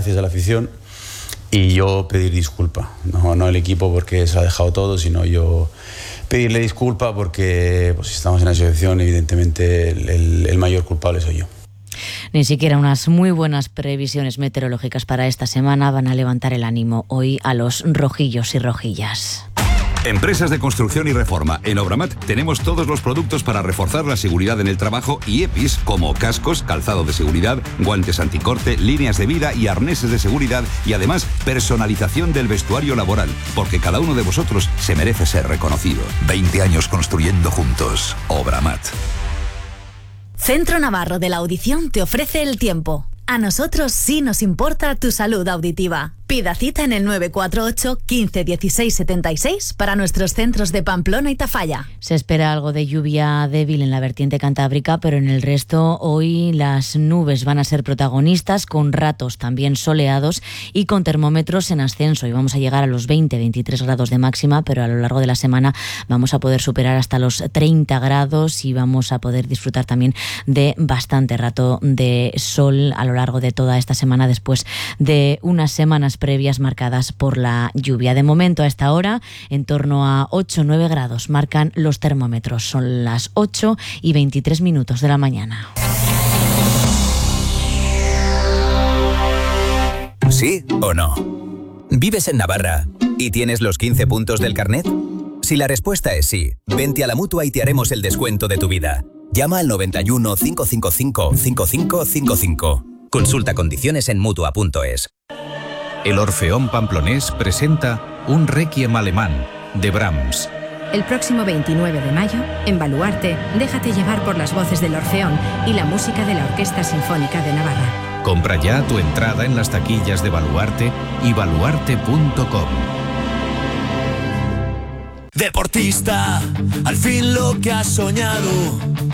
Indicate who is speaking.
Speaker 1: gracias a la afición y yo pedir disculpa, no el equipo porque se ha dejado todo, sino yo pedirle disculpa porque pues, si estamos en la situación, evidentemente el mayor culpable soy yo.
Speaker 2: Ni siquiera unas muy buenas previsiones meteorológicas para esta semana van a levantar el ánimo hoy a los rojillos y rojillas.
Speaker 3: Empresas de construcción y reforma. En Obramat tenemos todos los productos para reforzar la seguridad en el trabajo y EPIs como cascos, calzado de seguridad, guantes anticorte, líneas de vida y arneses de seguridad y además personalización del vestuario laboral, porque cada uno de vosotros se merece ser reconocido.
Speaker 4: 20 años construyendo juntos. Obramat.
Speaker 5: Centro Navarro de la Audición te ofrece el tiempo. A nosotros sí nos importa tu salud auditiva. Pida cita en el 948 15 16 76 para nuestros centros de Pamplona y Tafalla.
Speaker 2: Se espera algo de lluvia débil en la vertiente cantábrica, pero en el resto hoy las nubes van a ser protagonistas, con ratos también soleados y con termómetros en ascenso. Y vamos a llegar a los 20-23 grados de máxima, pero a lo largo de la semana vamos a poder superar hasta los 30 grados y vamos a poder disfrutar también de bastante rato de sol a lo largo de toda esta semana, después de unas semanas previas marcadas por la lluvia. De momento, a esta hora, en torno a 8-9 grados marcan los termómetros. Son las 8:23 de la mañana.
Speaker 6: ¿Sí o no? ¿Vives en Navarra y tienes los 15 puntos del carnet? Si la respuesta es sí, vente a la Mutua y te haremos el descuento de tu vida. Llama al 91 555 5555. Consulta condiciones en Mutua.es.
Speaker 7: El Orfeón Pamplonés presenta un Requiem alemán de Brahms.
Speaker 8: El próximo 29 de mayo, en Baluarte, déjate llevar por las voces del Orfeón y la música de la Orquesta Sinfónica de Navarra.
Speaker 7: Compra ya tu entrada en las taquillas de Baluarte y baluarte.com.
Speaker 9: Deportista, al fin lo que has soñado.